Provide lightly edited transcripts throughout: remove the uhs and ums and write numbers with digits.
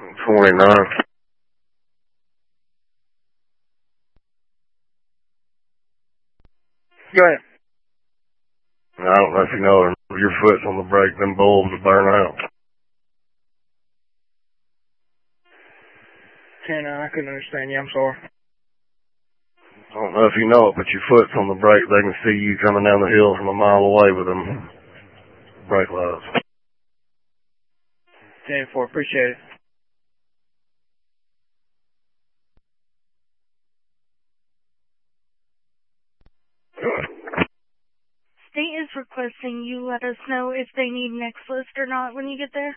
29. Go ahead. I don't know if you know, if your foot's on the brake, them bulbs will burn out. 10, I couldn't understand you, I'm sorry. I don't know if you know it, but your foot's on the brake. They can see you coming down the hill from a mile away with them brake lights. 10-4, appreciate it. State is requesting you let us know if they need next list or not when you get there.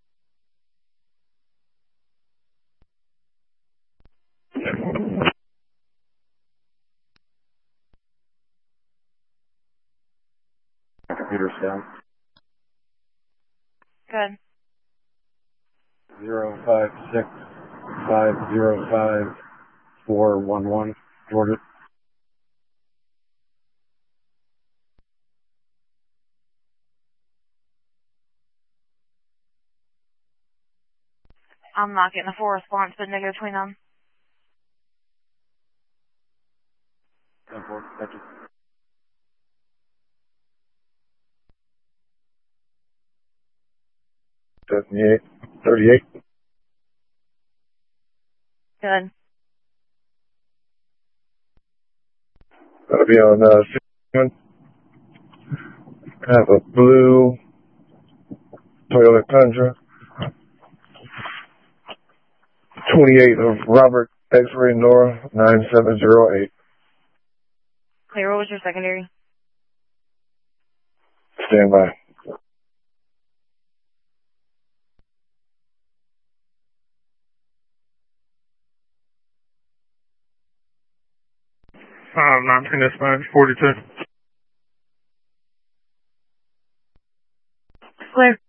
Computer down. Good. 056505411, Georgia. I'm not getting a full response, but no go between them. 10-4, thank you. $78, $38. Good. That'll be on 61. I have a blue Toyota Tundra. 28 of Robert X-Ray Nora 9708. Clear, what was your secondary? Stand by. Nineteen dispatch, 42. Clear.